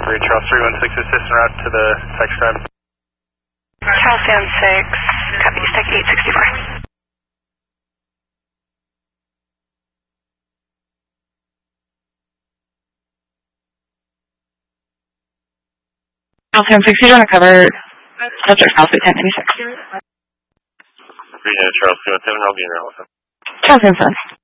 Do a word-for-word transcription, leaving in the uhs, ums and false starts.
three, Charles three one six, assistant route to the text drive. Charles San six, copy, Tech eight sixty-four. Charles San six, you're going to cover subject house at ten ninety-six. Charles two one seven, I'll be in your office. Charles San seven.